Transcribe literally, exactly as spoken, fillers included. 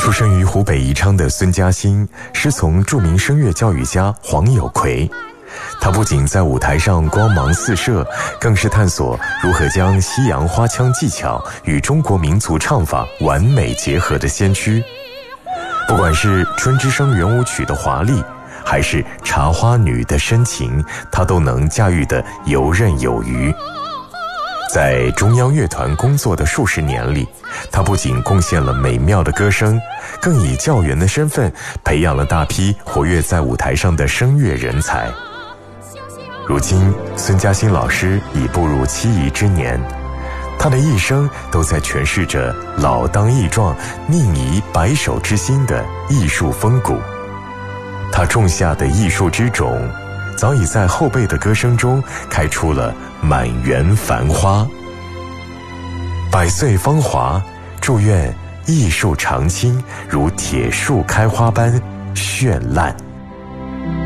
出生于湖北宜昌的孙嘉欣，师从著名声乐教育家黄有奎。他不仅在舞台上光芒四射，更是探索如何将西洋花腔技巧与中国民族唱法完美结合的先驱。不管是《春之声》圆舞曲的华丽，还是《茶花女》的深情，他都能驾驭得游刃有余。在中央乐团工作的数十年里，他不仅贡献了美妙的歌声，更以教员的身份培养了大批活跃在舞台上的声乐人才。如今，孙嘉欣老师已步入七夷之年，他的一生都在诠释着老当益壮、宁移白首之心的艺术风骨。他种下的艺术之种，早已在后辈的歌声中开出了满园繁花。百岁芳华，祝愿艺术长青，如铁树开花般绚烂。